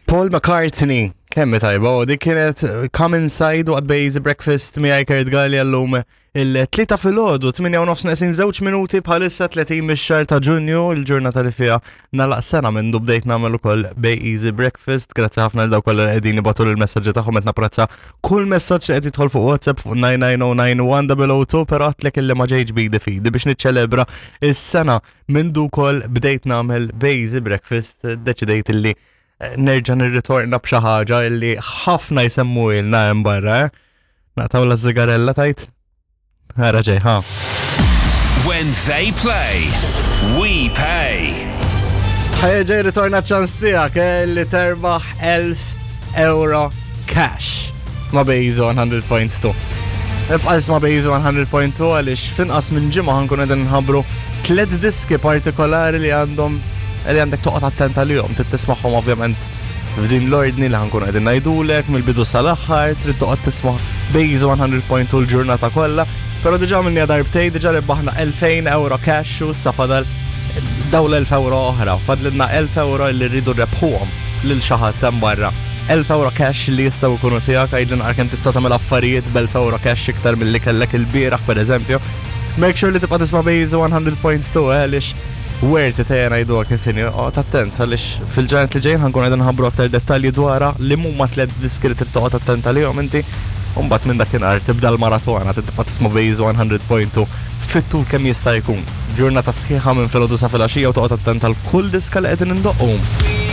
Paul McCartney, kemmi tajba, u dik kienet Come Inside waqt Bejzi Breakfast mi Kurt Galli għallum il-3 fil-ħodu, 8:09 2 minuti bħalissa 30 mix-xahar ta' Ġunju, il-ġurnata li fiha nagħlaq sena minn bdejt nagħmel ukoll Bejzi Breakfast. Grazzi ħafna lil dawk kollha qegħdin ibatul il-messaġġi tagħhom qed napprezza kull messaġġ li qed jidħol fuq WhatsApp fuq 9909102, però għatlek illi ma ġejx bidi fidi biex niċċelebra is-sena minn ukoll bdejt nagħmel Bejzi Breakfast, deċidejt illi nerġa' nirritorna b'xi ħaġa illi ħafna jsemmu ilna hemm barra, naqtaw la żigarella tajt? Ħara ġej, ha. When they play, we pay. Ħajja ġej ritorna ċans tiegħek li terbaħ €1000 cash ma' Bejzi 100.2. Ibqas ma' Bejzi 100.2 għaliex finqas minn ġimgħa ħankun qegħdin nħabbru 3 diski partikolari li għandek toqgħod attenta lihom, trid tismagħhom ovvjament f'din l-ordni li ħankun qegħdin ngħidulek mill-bidu sal-aħħar, trid toqgħod tisma' Bejzi 100.2 l-ġurnata kollha, però diġà minni darbtej diġà rebbaħna €2000 cash u issa fadal dawn l-€1000 oħra, fadlilna €1000 li rridu rebħuhom lil xi ħadd hemm barra. €1000 cash li jistgħu jkunu tiegħek, għajdlin kemm tista' tagħmel affarijiet b'1000 cash iktar milli kellek il-bieraħ pereżempju. Make sure li tibqa' tisma' Bejzi 100.2 għaliex Werti tajja najdu kifini, attent, għalix fil-ġanet li ġejn ħankun għedin ħabru aktar dettalji dwara li mumma 3 diski li tibtoqgħod attent għalihom inti, umbat minn dakinhar tibda l-maratona tibqa' tisma' Bejzi 100.2 fit-tul kemm jista' jkun. Ġurnata sħiħa minn filgħodu sa filgħaxija u toqgħod attent għal kull diska li qegħdin indoqqhom.